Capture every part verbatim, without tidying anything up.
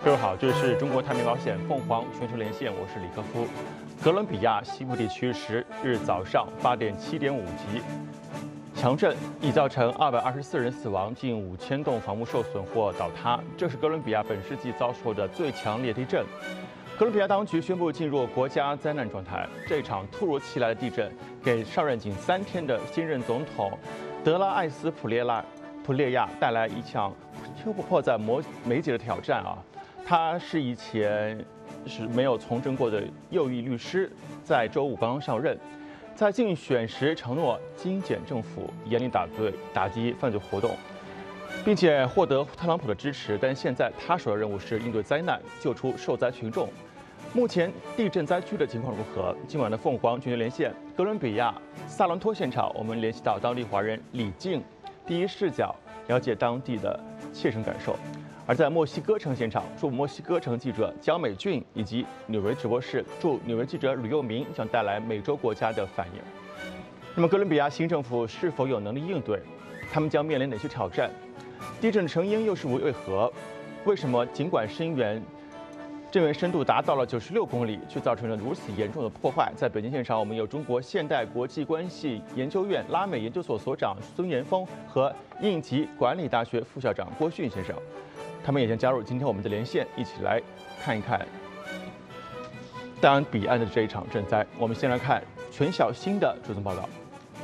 各位好，这里是中国太平保险凤凰全球连线，我是李科夫。哥伦比亚西部地区十日早上八点七点五级强震，已造成二百二十四人死亡，近五千栋房屋受损或倒塌。这是哥伦比亚本世纪遭受的最强烈地震。哥伦比亚当局宣布进入国家灾难状态。这场突如其来的地震给上任仅三天的新任总统德拉艾斯普列拉普列亚带来一项迫在眉眉睫的挑战啊！他是以前是没有从政过的右翼律师，在周五刚刚上任，在竞选时承诺精简政府，严厉打对打击犯罪活动，并且获得特朗普的支持。但现在他首要任务是应对灾难，救出受灾群众。目前地震灾区的情况如何？今晚的凤凰全球连线哥伦比亚萨伦托现场，我们联系到当地华人李静，第一视角了解当地的切身感受。而在墨西哥城现场，驻墨西哥城记者焦美俊以及纽约直播室驻纽约记者吕佑明将带来美洲国家的反应。那么，哥伦比亚新政府是否有能力应对？他们将面临哪些挑战？地震的成因又是为何？为什么尽管深源震源深度达到了九十六公里，却造成了如此严重的破坏？在北京现场，我们有中国现代国际关系研究院拉美研究所所长孙岩峰和应急管理大学副校长郭迅先生。他们也将加入今天我们的连线，一起来看一看大洋彼岸的这一场震灾。我们先来看全小新的追踪报道。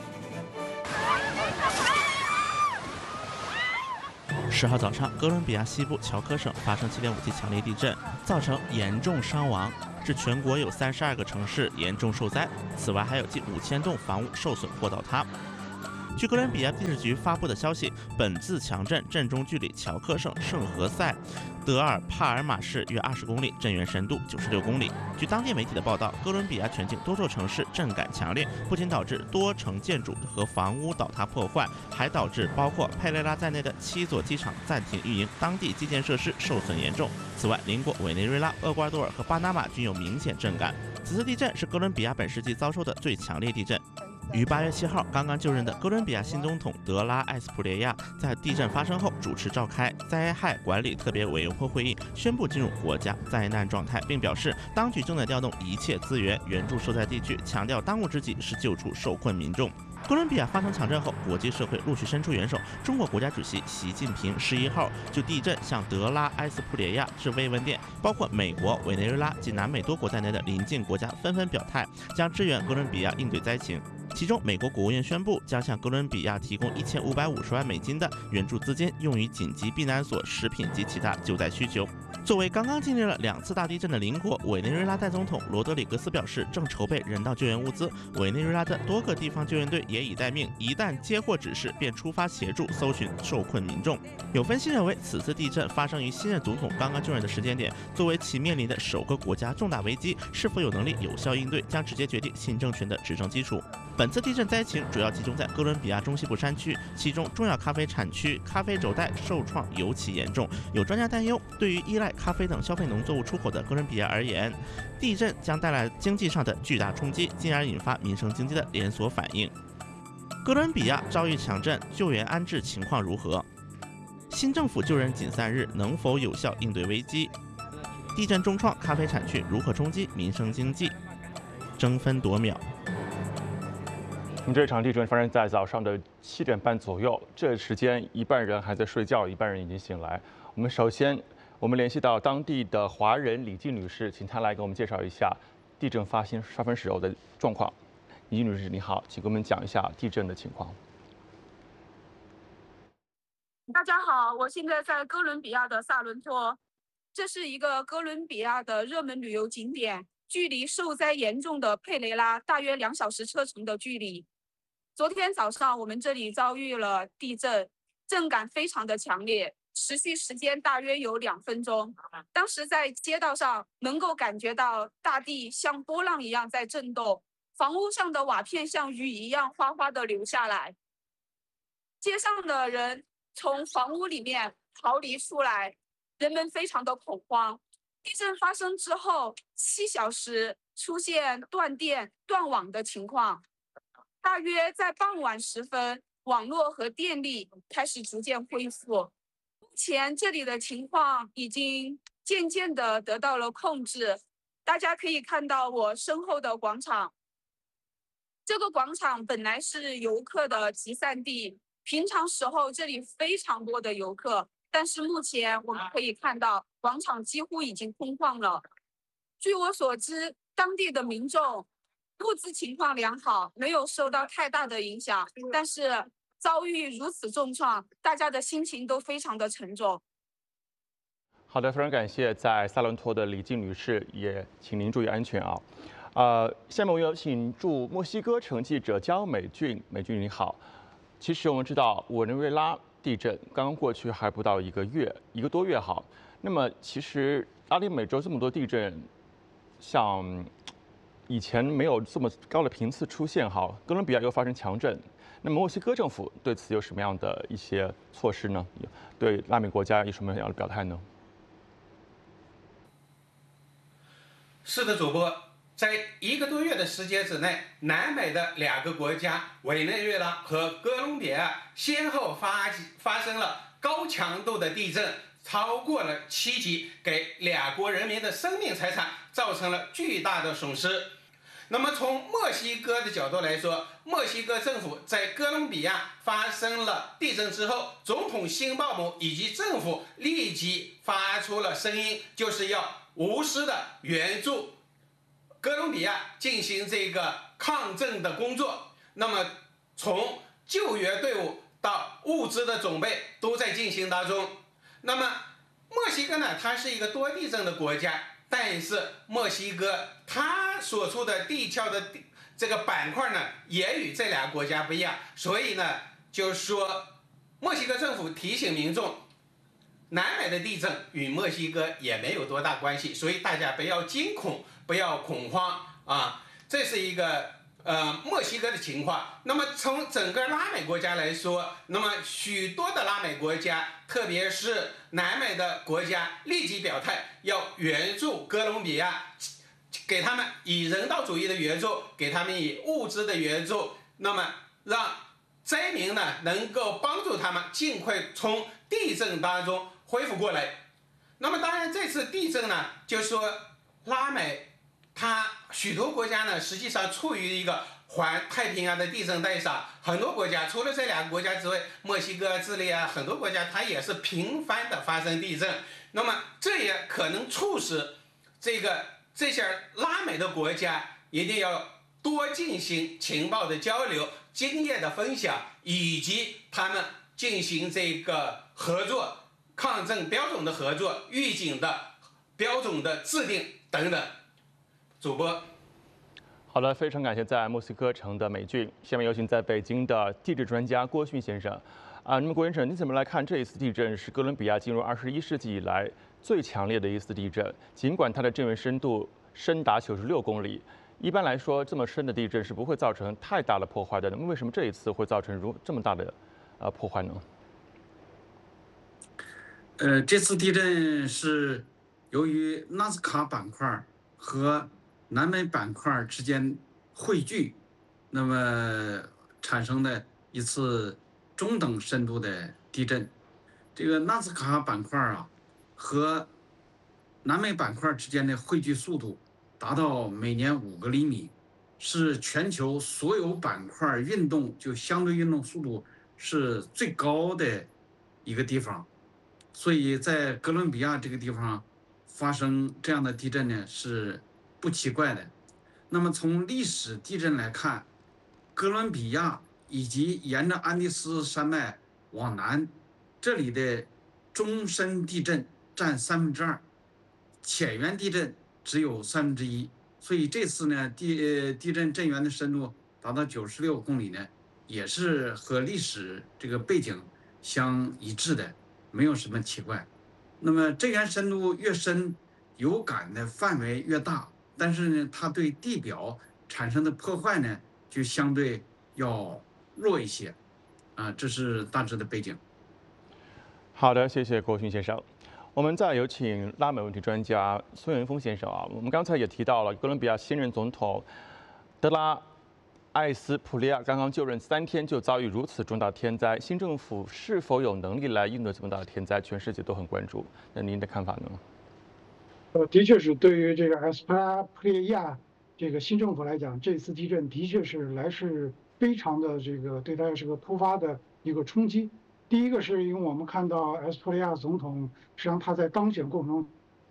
十号早上，哥伦比亚西部乔科省发生七点五级强烈地震，造成严重伤亡，致全国有三十二个城市严重受灾。此外，还有近五千栋房屋受损或倒塌。据哥伦比亚地质局发布的消息，本次强震震中距离乔科省圣何塞德尔帕尔马市约二十公里，震源深度九十六公里。据当地媒体的报道，哥伦比亚全境多座城市震感强烈，不仅导致多城建筑和房屋倒塌破坏，还导致包括佩雷拉在内的七座机场暂停运营，当地基建设施受损严重。此外，邻国委内瑞拉、厄瓜多尔和巴拿马均有明显震感。此次地震是哥伦比亚本世纪遭受的最强烈地震。于八月七号刚刚就任的哥伦比亚新总统德拉艾斯普列亚在地震发生后主持召开灾害管理特别委员会会议，宣布进入国家灾难状态，并表示当局正在调动一切资源援助受灾地区，强调当务之急是救出受困民众。哥伦比亚发生强震后，国际社会陆续伸出援手。中国国家主席习近平十一号就地震向德拉埃斯普列亚致慰问电，包括美国、委内瑞拉及南美多国在内的邻近国家纷纷表态，将支援哥伦比亚应对灾情。其中，美国国务院宣布将向哥伦比亚提供一千五百五十万美金的援助资金，用于紧急避难所、食品及其他救灾需求。作为刚刚经历了两次大地震的邻国，委内瑞拉代总统罗德里格斯表示，正筹备人道救援物资。委内瑞拉的多个地方救援队也已待命，一旦接获指示，便出发协助搜寻受困民众。有分析认为，此次地震发生于新任总统刚刚就任的时间点，作为其面临的首个国家重大危机，是否有能力有效应对，将直接决定新政权的执政基础。本次地震灾情主要集中在哥伦比亚中西部山区，其中重要咖啡产区咖啡轴带受创尤其严重。有专家担忧，对于依赖咖啡等消费农作物出口的哥伦比亚而言，地震将带来经济上的巨大冲击，进而引发民生经济的连锁反应。哥伦比亚遭遇强震，救援安置情况如何？新政府就任仅三日，能否有效应对危机？地震重创咖啡产区，如何冲击民生经济？争分夺秒。 这场地震发生在早上的七点半左右，这时间一半人还在睡觉，一半人已经醒来。我们首先，我们联系到当地的华人李静女士，请她来给我们介绍一下地震发生发生时候的状况。李静女士，你好，请给我们讲一下地震的情况。 大家好，我现在在哥伦比亚的萨伦托，这是一个哥伦比亚的热门旅游景点，距离受灾严重的佩雷拉大约两小时车程的距离。昨天早上我们这里遭遇了地震，震感非常的强烈，持续时间大约有两分钟。当时在街道上能够感觉到大地像波浪一样在震动，房屋上的瓦片像雨一样哗哗的流下来。街上的人从房屋里面逃离出来，人们非常的恐慌。地震发生之后七小时出现断电断网的情况，大约在傍晚时分，网络和电力开始逐渐恢复。目前这里的情况已经渐渐的得到了控制。大家可以看到我身后的广场，这个广场本来是游客的集散地，平常时候这里非常多的游客，但是目前我们可以看到广场几乎已经空旷了。据我所知，当地的民众物资情况良好，没有受到太大的影响，但是遭遇如此重创，大家的心情都非常的沉重。 好的，非常感谢在萨伦托的李静女士，也请您注意安全啊。呃，下面我有请驻墨西哥城记者焦美俊，美俊你好。其实我们知道委内瑞拉地震刚刚过去还不到一个月，一个多月好。那么其实拉丁美洲这么多地震，像以前没有这么高的频次出现哈。哥伦比亚又发生强震，那么墨西哥政府对此有什么样的一些措施呢？对拉美国家有什么样的表态呢？ 是的，主播，在一个多月的时间之内，南美的两个国家委内瑞拉和哥伦比亚先后发发生了高强度的地震，超过了七级，给两国人民的生命财产造成了巨大的损失。那么从墨西哥的角度来说，墨西哥政府在哥伦比亚发生了地震之后，总统辛鲍姆以及政府立即发出了声音，就是要无私的援助哥伦比亚进行这个抗震的工作。那么从救援队伍到物资的准备都在进行当中。那么墨西哥呢，它是一个多地震的国家，但是墨西哥它所处的地壳的这个板块呢，也与这两个国家不一样，所以呢，就是说墨西哥政府提醒民众，南美的地震与墨西哥也没有多大关系，所以大家不要惊恐，不要恐慌啊！这是一个呃墨西哥的情况。那么从整个拉美国家来说，那么许多的拉美国家，特别是南美的国家，立即表态要援助哥伦比亚，给他们以人道主义的援助，给他们以物资的援助，那么让灾民呢能够帮助他们尽快从地震当中恢复过来。那么当然这次地震呢，就是说拉美它许多国家呢实际上处于一个环太平洋的地震带上，很多国家除了这两个国家之外，墨西哥、智利啊，很多国家它也是频繁的发生地震。那么这也可能促使这个这些拉美的国家一定要多进行情报的交流、经验的分享，以及他们进行这个合作、抗震标准的合作、预警的标准的制定等等。主播， 好的，非常感谢在墨西哥城的美俊。下面有请在北京的地质专家郭迅先生。啊，那么郭先生，你怎么来看这一次地震是哥伦比亚进入二十一世纪以来最强烈的一次地震？尽管它的震源深度深达九十六公里，一般来说这么深的地震是不会造成太大的破坏的。那么为什么这一次会造成如这么大的呃破坏呢？ 呃，这次地震是由于纳斯卡板块和南美板块之间汇聚，那么产生的一次中等深度的地震。这个纳斯卡板块啊和南美板块之间的汇聚速度达到每年五个厘米，是全球所有板块运动就相对运动速度是最高的一个地方。所以在哥伦比亚这个地方发生这样的地震呢，是不奇怪的。那么从历史地震来看，哥伦比亚以及沿着安第斯山脉往南，这里的中深地震占三分之二，浅源地震只有三分之一。所以这次呢，地地震震源的深度达到九十六公里呢，也是和历史这个背景相一致的。没有什么奇怪。那么震源深度越深，有感的范围越大，但是呢，它对地表产生的破坏呢，就相对要弱一些。啊，这是大致的背景。 好的，谢谢郭迅先生。我们再有请拉美问题专家孙元峰先生啊。我们刚才也提到了哥伦比亚新任总统德拉艾斯普利亚刚刚就任三天就遭遇如此重大天灾，新政府是否有能力来应对这么大的天灾？全世界都很关注。那您的看法呢？ 呃，的确是对于这个埃斯帕拉普列亚这个新政府来讲，这次地震的确是来势非常的这个对它是个突发的一个冲击。第一个是因为我们看到埃斯普列亚总统，实际上他在当选过程中，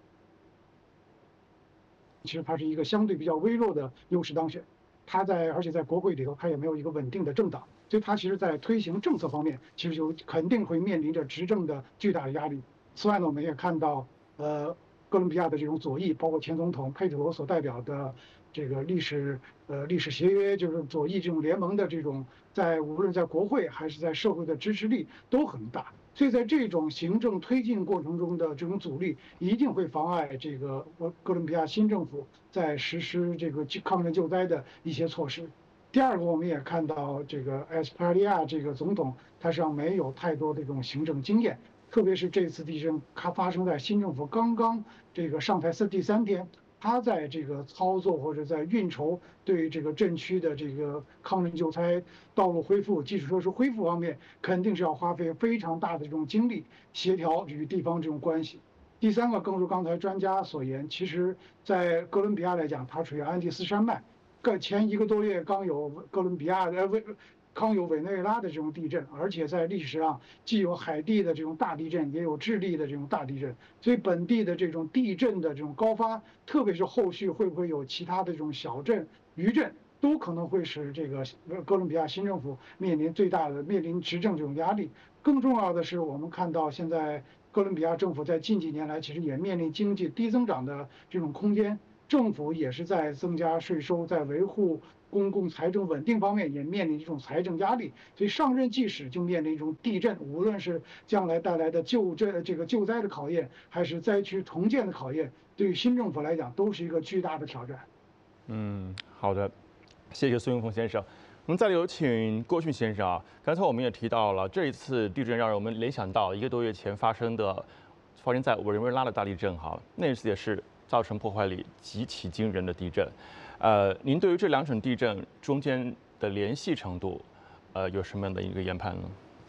其实他是一个相对比较微弱的优势当选，他在而且在国会里头他也没有一个稳定的政党，所以他其实在推行政策方面，其实就肯定会面临着执政的巨大的压力。此外呢，我们也看到，呃，哥伦比亚的这种左翼，包括前总统佩特罗所代表的这个历史呃历史协约，就是左翼这种联盟的这种，在无论在国会还是在社会的支持力都很大。所以在这种行政推进过程中的这种阻力，一定会妨碍这个哥伦比亚新政府在实施这个抗震救灾的一些措施。第二个，我们也看到这个埃斯帕利亚这个总统，他实际上没有太多的这种行政经验，特别是这次地震，它发生在新政府刚刚这个上台三第三天。他在这个操作或者在运筹对这个震区的这个抗震救灾、道路恢复、基础设施恢复方面，肯定是要花费非常大的这种精力，协调与地方这种关系。第三个，更如刚才专家所言，其实在哥伦比亚来讲，它处于安第斯山脉，个前一个多月刚有哥伦比亚的委刚有委内瑞拉的这种地震，而且在历史上既有海地的这种大地震，也有智利的这种大地震，所以本地的这种地震的这种高发，特别是后续会不会有其他的这种小震、余震，都可能会使这个哥伦比亚新政府面临最大的面临执政这种压力。更重要的是，我们看到现在哥伦比亚政府在近几年来其实也面临经济低增长的这种空间，政府也是在增加税收，在维护公共财政稳定方面也面临这种财政压力，所以上任即使就面临一种地震，无论是将来带来的救震这个救灾的考验，还是灾区重建的考验，对于新政府来讲都是一个巨大的挑战。 嗯，好的，谢谢苏云峰先生。我们再有请郭迅先生啊，刚才我们也提到了，这一次地震让我们联想到一个多月前发生的发生在委内瑞拉的大地震，哈，那次也是造成破坏力极其惊人的地震。呃，您对于这两场地震中间的联系程度，呃，有什么样的一个研判呢？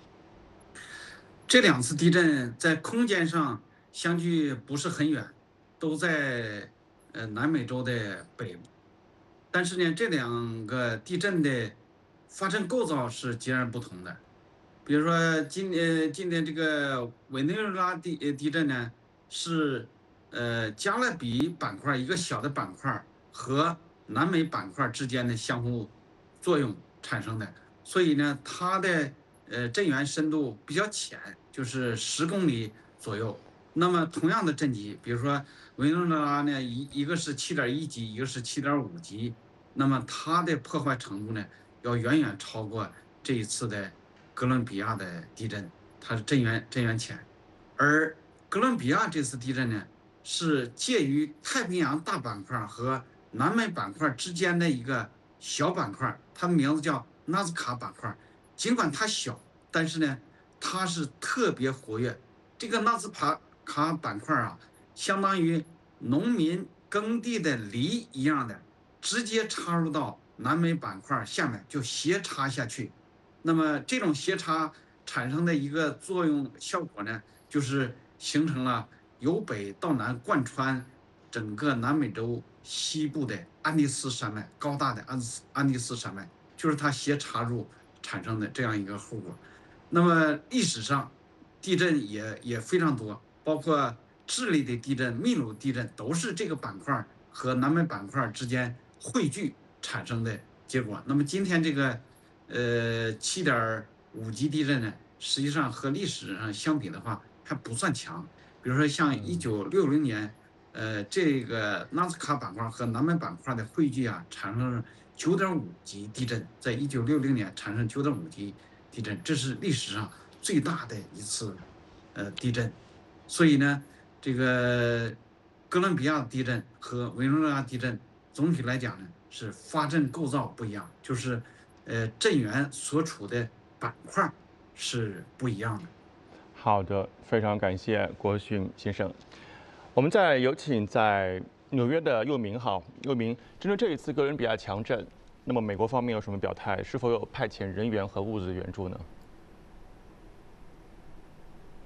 这两次地震在空间上相距不是很远，都在呃南美洲的北部，但是呢，这两个地震的发生构造是截然不同的。比如说今年今年这个委内瑞拉地地震呢，是呃加勒比板块一个小的板块和南美板块之间的相互作用产生的，所以呢，它的呃震源深度比较浅，就是十公里左右。那么同样的震级，比如说委内瑞拉呢，一一个是七点一级，一个是七点五级，那么它的破坏程度呢，要远远超过这一次的哥伦比亚的地震，它是震源震源浅。而哥伦比亚这次地震呢，是介于太平洋大板块和南美板块之间的一个小板块，它的名字叫纳斯卡板块。尽管它小，但是呢，它是特别活跃。这个纳斯卡卡板块啊，相当于农民耕地的犁一样的，直接插入到南美板块下面，就斜插下去。那么这种斜插产生的一个作用效果呢，就是形成了由北到南贯穿整个南美洲西部的安第斯山脉，高大的安安第斯山脉，就是它斜插入产生的这样一个后果。那么历史上地震也也非常多，包括智利的地震、秘鲁地震，都是这个板块和南美板块之间汇聚产生的结果。那么今天这个呃七点五级地震呢，实际上和历史上相比的话还不算强。比如说像一九六零年，呃，这个纳斯卡板块和南美板块的汇聚啊，产生九点五级地震，在一九六零年产生九点五级地震，这是历史上最大的一次呃地震。所以呢，这个哥伦比亚地震和委内瑞拉地震总体来讲呢，是发震构造不一样，就是呃震源所处的板块是不一样的。 好的，非常感谢郭迅先生。我们再有请在纽约的佑明，好，佑明，针对这一次哥伦比亚强震，那么美国方面有什么表态？是否有派遣人员和物资援助呢？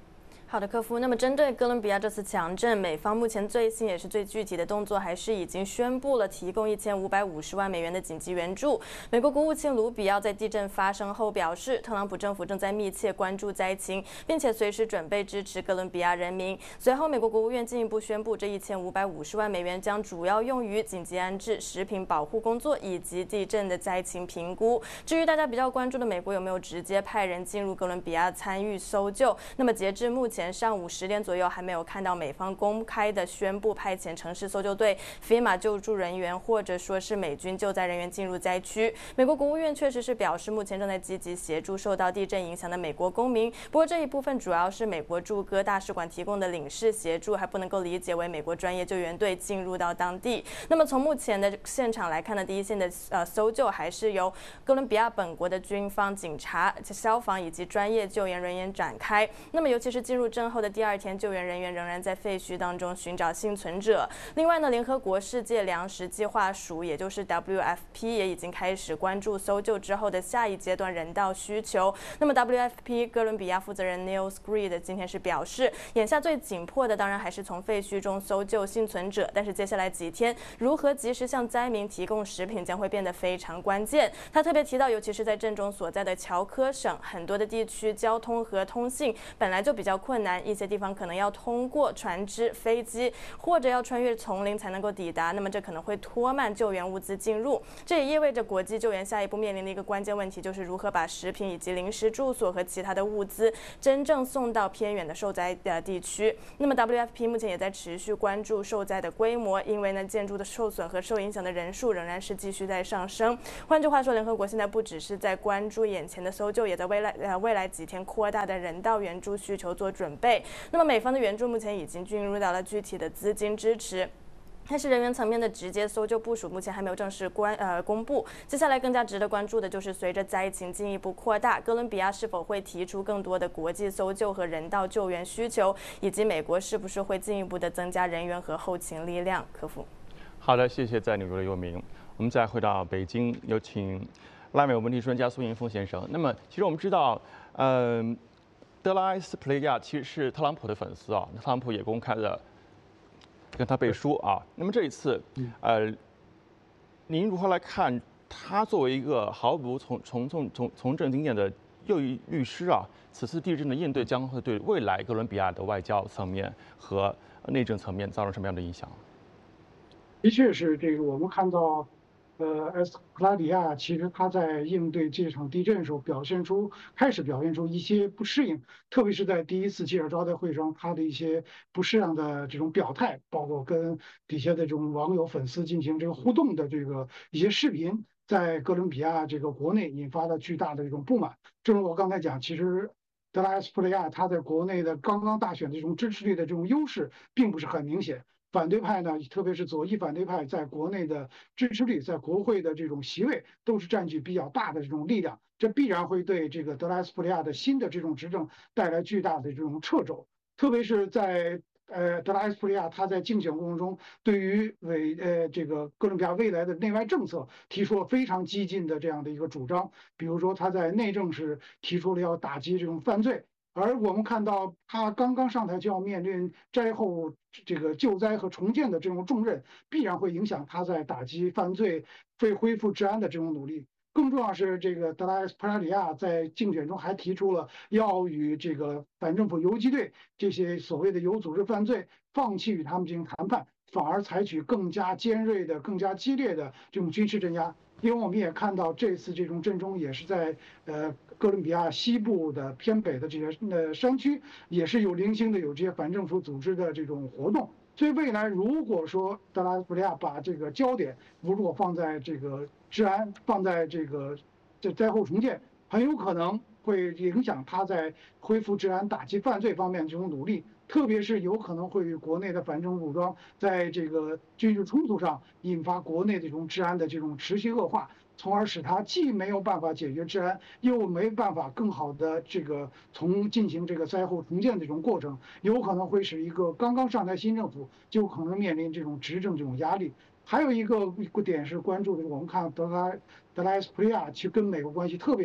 好的，科夫。那么针对哥伦比亚这次强震，美方目前最新也是最具体的动作，还是已经宣布了提供一千五百五十万美元的紧急援助。美国国务卿卢比奥在地震发生后表示，特朗普政府正在密切关注灾情，并且随时准备支持哥伦比亚人民。随后，美国国务院进一步宣布，这一千五百五十万美元将主要用于紧急安置、食品保护工作以及地震的灾情评估。至于大家比较关注的美国有没有直接派人进入哥伦比亚参与搜救，那么截至目前。前上午十点左右，还没有看到美方公开的宣布派遣城市搜救队、FEMA救助人员，或者说是美军救灾人员进入灾区。美国国务院确实是表示，目前正在积极协助受到地震影响的美国公民。不过这一部分主要是美国驻哥大使馆提供的领事协助，还不能够理解为美国专业救援队进入到当地。那么从目前的现场来看呢，第一线的呃搜救还是由哥伦比亚本国的军方、警察、消防以及专业救援人员展开。那么尤其是进入震后的第二天，救援人员仍然在废墟当中寻找幸存者。另外呢，联合国世界粮食计划署，也就是 W F P， 也已经开始关注搜救之后的下一阶段人道需求。那么 W F P 哥伦比亚负责人 Neil Screed 今天是表示，眼下最紧迫的当然还是从废墟中搜救幸存者，但是接下来几天如何及时向灾民提供食品将会变得非常关键。他特别提到，尤其是在震中所在的乔科省，很多的地区交通和通信本来就比较困难，一些地方可能要通过船只、飞机，或者要穿越丛林才能够抵达，那么这可能会拖慢救援物资进入。这也意味着国际救援下一步面临的一个关键问题，就是如何把食品以及临时住所和其他的物资真正送到偏远的受灾的地区。那么 W F P 目前也在持续关注受灾的规模，因为呢建筑的受损和受影响的人数仍然是继续在上升。换句话说，联合国现在不只是在关注眼前的搜救，也在未来呃未来几天扩大的人道援助需求做准备。那么美方的援助目前已经进入到了具体的资金支持。但是人员层面的直接搜救部署目前还没有正式关呃公布。接下来更加值得关注的就是随着灾情进一步扩大，哥伦比亚是否会提出更多的国际搜救和人道救援需求，以及美国是不是会进一步的增加人员和后勤力量。科夫， 好的，谢谢在纽约的佑明。我们再回到北京，有请拉美问题专家苏银峰先生。那么，其实我们知道，嗯、呃，德拉斯普雷亚其实是特朗普的粉丝啊，特朗普也公开的跟他背书啊。那么这一次，呃，您如何来看他作为一个毫无从从从从从政经验的右翼律师啊，此次地震的应对将会对未来哥伦比亚的外交层面和内政层面造成什么样的影响？ 的确是这个，我们看到，呃，埃斯克拉底亚其实他在应对这场地震的时候，表现出开始表现出一些不适应，特别是在第一次记者招待会上，他的一些不适当的这种表态，包括跟底下的这种网友粉丝进行这个互动的这个一些视频，在哥伦比亚这个国内引发了巨大的这种不满。正如我刚才讲，其实德拉斯普雷亚他在国内的刚刚大选的这种支持率的这种优势并不是很明显。反对派呢，特别是左翼反对派，在国内的支持率，在国会的这种席位，都是占据比较大的这种力量，这必然会对这个德拉斯普利亚的新的这种执政带来巨大的这种掣肘。特别是在呃德拉斯普利亚他在竞选过程中，对于为呃这个哥伦比亚未来的内外政策提出了非常激进的这样的一个主张，比如说他在内政时提出了要打击这种犯罪。而我们看到，他刚刚上台就要面临灾后这个救灾和重建的这种重任，必然会影响他在打击犯罪、为恢复治安的这种努力。更重要是，这个德拉斯普拉里亚在竞选中还提出了要与这个反政府游击队这些所谓的有组织犯罪放弃与他们进行谈判，反而采取更加尖锐的、更加激烈的这种军事镇压。因为我们也看到，这次这种震中也是在呃哥伦比亚西部的偏北的这些呃山区，也是有零星的有这些反政府组织的这种活动。所以未来如果说德拉斯普利亚把这个焦点如果放在这个治安，放在这个这灾后重建，很有可能会影响他在恢复治安、打击犯罪方面这种努力。特别是有可能会与国内的反政府武装在这个军事冲突上引发国内这种治安的这种持续恶化，从而使它既没有办法解决治安，又没办法更好的这个从进行这个灾后重建这种过程，有可能会使一个刚刚上台新政府就可能面临这种执政这种压力。还有一个一个点是关注的，我们看德拉德拉斯普利亚其实跟美国关系特别好。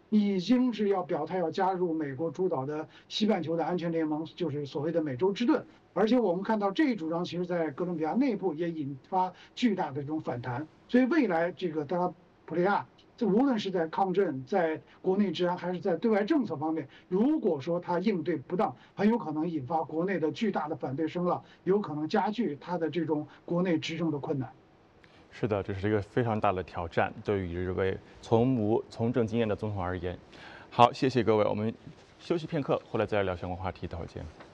已经是要表态要加入美国主导的西半球的安全联盟，就是所谓的美洲之盾。而且我们看到这一主张，其实在哥伦比亚内部也引发巨大的这种反弹。所以未来这个德拉普雷亚，这无论是在抗震、在国内治安还是在对外政策方面，如果说他应对不当，很有可能引发国内的巨大的反对声浪，有可能加剧他的这种国内执政的困难。 是的，这是一个非常大的挑战，对于这位从无从政经验的总统而言。好，谢谢各位，我们休息片刻，回来再来聊相关话题，待会儿见。